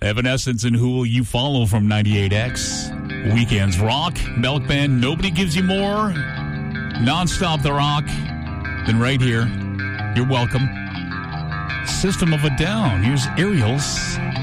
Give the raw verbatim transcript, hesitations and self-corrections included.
Evanescence and Who Will You Follow from ninety-eight X. Weekends Rock, Milk Band, Nobody Gives You More. Non-stop the rock. Then right here, you're welcome. System of a Down. Here's Aerials.